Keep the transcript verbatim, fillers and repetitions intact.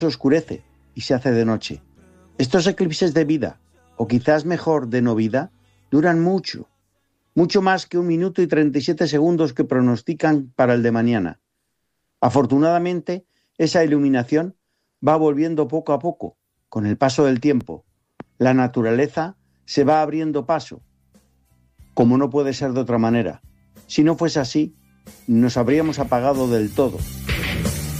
se oscurece y se hace de noche. Estos eclipses de vida, o quizás mejor de no vida, duran mucho, mucho más que un minuto y treinta y siete segundos que pronostican para el de mañana. Afortunadamente, esa iluminación va volviendo poco a poco, con el paso del tiempo. La naturaleza se va abriendo paso, como no puede ser de otra manera. Si no fuese así, nos habríamos apagado del todo.